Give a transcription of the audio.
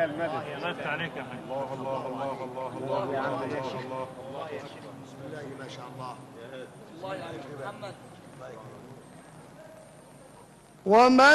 يا المدد. الله يفتح عليك يا حاج. الله الله الله الله الله الله الله الله يا شيخ. بسم الله ما شاء الله. الله يا محمد. وما